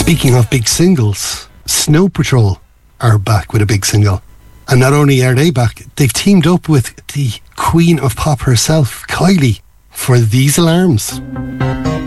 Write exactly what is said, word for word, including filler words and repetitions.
Speaking of big singles, Snow Patrol are back with a big single. And not only are they back, they've teamed up with the Queen of Pop herself, Kylie, for These Alarms.